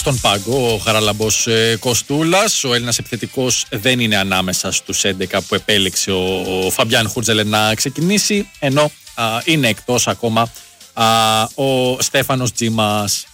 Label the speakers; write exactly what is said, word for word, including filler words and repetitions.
Speaker 1: Στον πάγκο ο Χαράλαμπος ε, Κοστούλας, ο Έλληνας επιθετικός δεν είναι ανάμεσα στους έντεκα που επέλεξε ο, ο Φαμπιάν Χούρτζελε να ξεκινήσει, ενώ α, είναι εκτός ακόμα α, ο Στέφανος Τζίμας.